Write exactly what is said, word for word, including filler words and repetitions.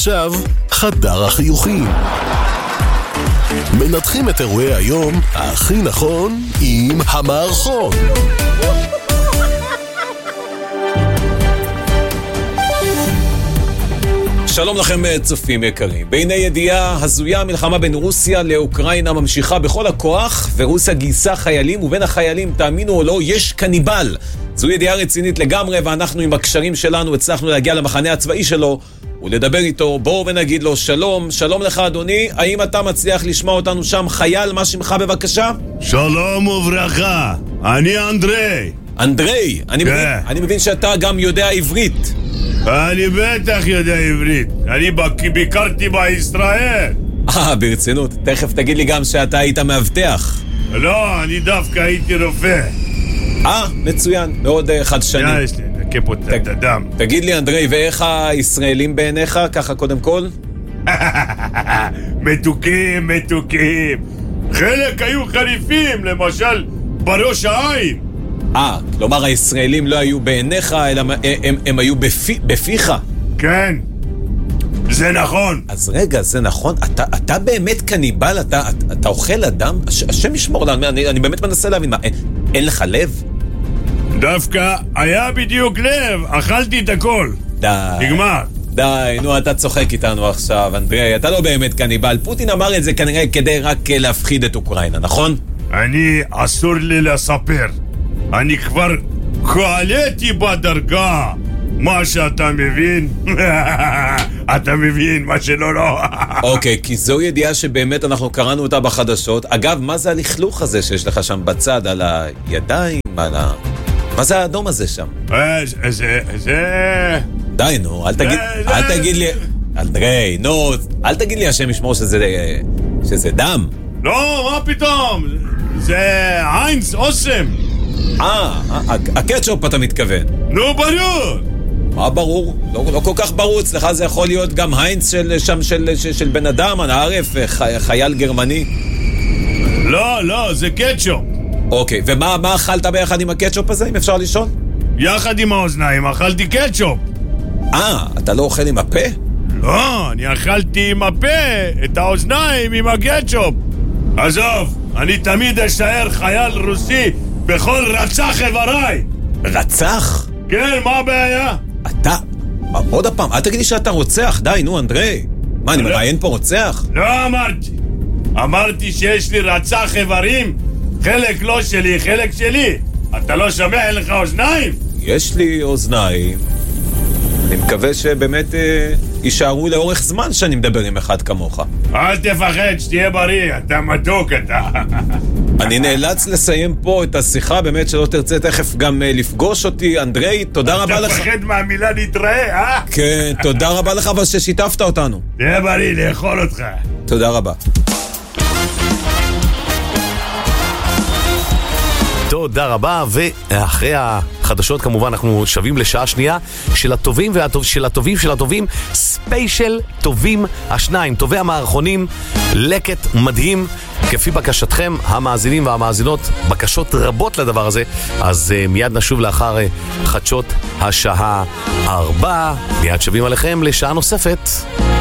עכשיו, חדר החיוכים. מנתחים את אירועי היום הכי נכון עם המערכון. שלום לכם צופים יקרים. בעיני ידיעה הזויה, המלחמה בין רוסיה לאוקראינה ממשיכה בכל הכוח, ורוסיה גייסה חיילים, ובין החיילים, תאמינו או לא, יש קניבל. זו ידיעה רצינית לגמרי, ואנחנו עם הקשרים שלנו הצלחנו להגיע למחנה הצבאי שלו ולדבר איתו. בואו ונגיד לו שלום. שלום לך אדוני, האם אתה מצליח לשמוע אותנו שם? חייל, מה שמך בבקשה? שלום וברכה, אני אנדרי. אנדרי, אני, מבין, אני מבין שאתה גם יודע עברית. אני בטח יודע עברית, אני ביקרתי בישראל. אה, ברצינות, תכף תגיד לי גם שאתה היית מאבטח. לא, אני דווקא הייתי רופא. אה, מצוין, מאוד חדשני. יא, יש לי, נקה פה את הדם. תגיד לי אנדרי, ואיך הישראלים בעיניך, ככה קודם כל? מתוקים, מתוקים. חלק היו חריפים, למשל בראש העין. אה, כלומר הישראלים לא היו בעיניך, אלא הם, הם, הם היו בפי, בפיך. כן, זה נכון. אז רגע, זה נכון? אתה, אתה באמת קניבל? אתה, אתה, אתה אוכל אדם? הש, השם ישמור לנו, אני, אני באמת מנסה להבין, מה, אין, אין לך לב? דווקא היה בדיוק לב, אכלתי את הכל. די. נגמר. די, נו, אתה צוחק איתנו עכשיו, אנדרי, אתה לא באמת קניבל. פוטין אמר את זה כנראה כדי רק להפחיד את אוקראינה, נכון? אני, אסור לי לספר. אני כבר קועלתי בדרגה. מה שאתה מבין, אתה מבין, מה שלא לא. אוקיי, כי זו ידיעה שבאמת אנחנו קראנו אותה בחדשות. אגב, מה זה הלכלוך הזה שיש לך שם בצד, על הידיים, על ה... מה זה האדום הזה שם? זה... זה... די, נו, אל תגיד... אל תגיד לי... אנדרי, נו, אל תגיד לי השם ישמור שזה... שזה דם. לא, מה פתאום? זה היינץ אוסם. אה, הקטשופ אתה מתכוון. נו, ברור. מה ברור? לא, לא כל כך ברור, אצלך זה יכול להיות גם היינץ של, שם של, של, של בן אדם, אני ערף, חי, חייל גרמני. לא, לא, זה קטשופ. אוקיי, ומה מה אכלת ביחד עם הקטשופ הזה, אם אפשר לשאול? יחד עם האוזניים, אכלתי קטשופ. אה, אתה לא אוכל עם הפה? לא, אני אכלתי עם הפה, את האוזניים עם הקטשופ. עזוב, אני תמיד אשאר חייל רוסי בכל רצח איבריי. רצח? כן, מה הבעיה? אתה... עוד הפעם, אל תגיד לי שאתה רוצח, די, נו, אנדרי. מה, אני מראיין פה רוצח? לא אמרתי. אמרתי שיש לי רצח איברים, חלק לא שלי, חלק שלי. אתה לא שומע, אין לך אוזניים? יש לי אוזניים. אני מקווה שבאמת אה, יישארו לאורך זמן שאני מדבר עם אחד כמוך. אל תפחד, שתהיה בריא, אתה מתוק אתה. אני נאלץ לסיים פה את השיחה, באמת שלא תרצה תכף גם אה, לפגוש אותי. אנדרי, תודה רבה לך. אתה פחד מהמילה נתראה, אה? כן, תודה רבה לך אבל ששיתפת אותנו. תהיה בריא, לאכול אותך. תודה רבה. תודה רבה, ואחרי החדשות כמובן אנחנו שווים לשעה שנייה של הטובים והטוב, של הטובים של הטובים, ספיישל טובים השניים, טובי המערכונים, לקט מדהים, כפי בקשתכם המאזינים והמאזינות, בקשות רבות לדבר הזה, אז uh, מיד נשוב לאחר uh, חדשות השעה ארבע, מיד שווים עליכם לשעה נוספת.